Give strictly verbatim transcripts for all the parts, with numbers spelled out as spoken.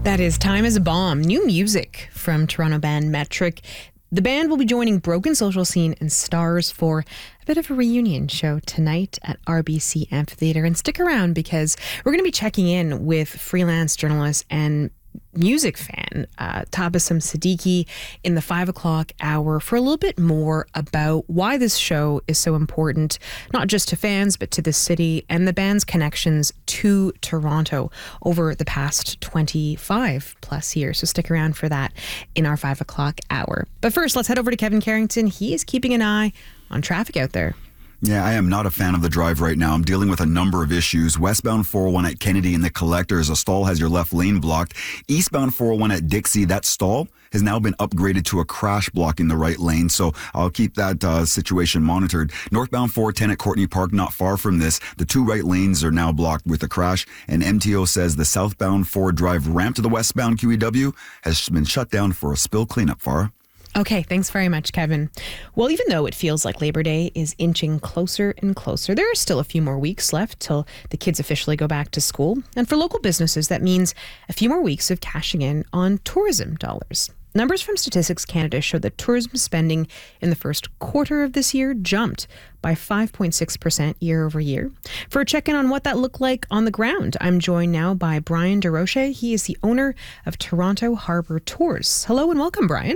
That is Time is a Bomb, new music from Toronto band Metric. The band will be joining Broken Social Scene and Stars for a bit of a reunion show tonight at R B C Amphitheatre. And stick around because we're going to be checking in with freelance journalist and music fan uh, Tabassum Siddiqui in the five o'clock hour for a little bit more about why this show is so important, not just to fans, but to the city and the band's connections to Toronto over the past twenty-five plus years. So stick around for that in our five o'clock hour. But first, let's head over to Kevin Carrington. He is keeping an eye on traffic out there. Yeah, I am not a fan of the drive right now. I'm dealing with a number of issues. Westbound four oh one at Kennedy and the Collectors, a stall has your left lane blocked. Eastbound four oh one at Dixie, that stall has now been upgraded to a crash block in the right lane, so I'll keep that uh, situation monitored. Northbound four ten at Courtney Park, not far from this, the two right lanes are now blocked with a crash, and M T O says the southbound Ford Drive ramp to the westbound Q E W has been shut down for a spill cleanup. Farah? Okay, thanks very much, Kevin. Well, even though it feels like Labor Day is inching closer and closer, there are still a few more weeks left till the kids officially go back to school. And for local businesses, that means a few more weeks of cashing in on tourism dollars. Numbers from Statistics Canada show that tourism spending in the first quarter of this year jumped by five point six percent year over year. For a check-in on what that looked like on the ground, I'm joined now by Brian DeRoche. He is the owner of Toronto Harbour Tours. Hello and welcome, Brian.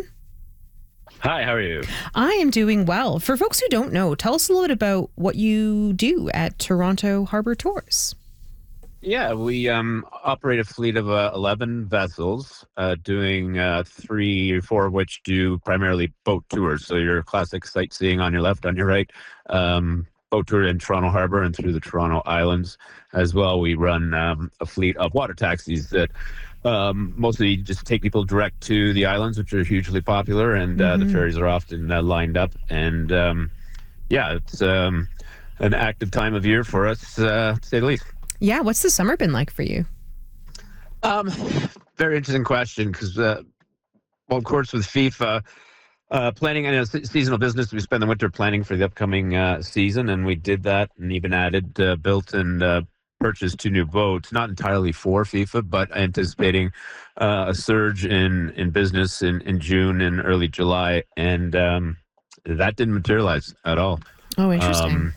Hi, how are you? I am doing well. For folks who don't know, tell us a little bit about what you do at Toronto Harbour Tours. Yeah, we um, operate a fleet of uh, eleven vessels, uh, doing uh, three or four of which do primarily boat tours. So your classic sightseeing on your left, on your right, um, boat tour in Toronto Harbour and through the Toronto Islands. As well, we run um, a fleet of water taxis that Um, mostly just take people direct to the islands, which are hugely popular, and uh, mm-hmm. the ferries are often uh, lined up. And um, yeah, it's um, an active time of year for us, uh, to say the least. Yeah, what's the summer been like for you? Um, very interesting question, because, uh, well, of course, with FIFA, uh, planning in a seasonal business, we spend the winter planning for the upcoming uh, season, and we did that and even added, uh, built and uh, purchased two new boats, not entirely for FIFA, but anticipating uh, a surge in, in business in, in June and early July. And um, that didn't materialize at all. Oh, interesting. Um,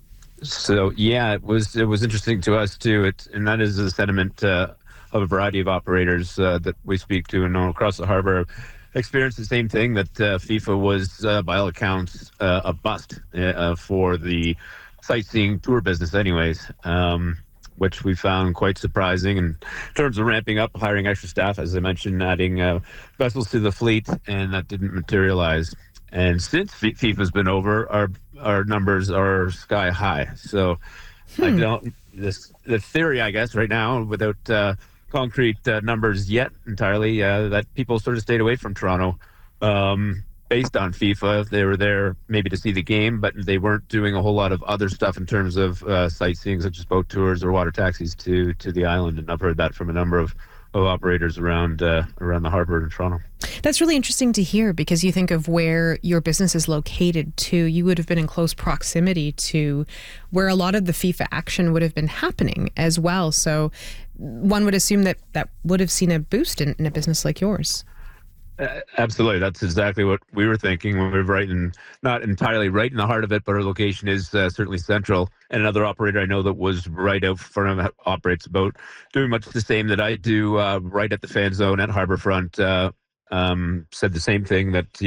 so, yeah, it was it was interesting to us, too. It, and that is the sentiment uh, of a variety of operators uh, that we speak to and know across the harbor. Experienced the same thing, that uh, FIFA was, uh, by all accounts, uh, a bust uh, for the sightseeing tour business anyways. Um, which we found quite surprising in terms of ramping up, hiring extra staff, as I mentioned, adding uh, vessels to the fleet, and that didn't materialize. And since FIFA's been over, our our numbers are sky high. So hmm. I don't, this the theory, I guess, right now, without uh, concrete uh, numbers yet entirely, uh, that people sort of stayed away from Toronto. Um, based on FIFA. They were there maybe to see the game, but they weren't doing a whole lot of other stuff in terms of uh, sightseeing, such as boat tours or water taxis to to the island. And I've heard that from a number of, of operators around uh, around the harbour in Toronto. That's really interesting to hear, because you think of where your business is located too. You would have been in close proximity to where a lot of the FIFA action would have been happening as well. So one would assume that that would have seen a boost in, in a business like yours. Uh, absolutely. That's exactly what we were thinking when we were right in, not entirely right in the heart of it, but our location is uh, certainly central. And another operator I know that was right out front of operates a boat, doing much the same that I do, uh, right at the fan zone at Harbourfront, uh, um, said the same thing, that, you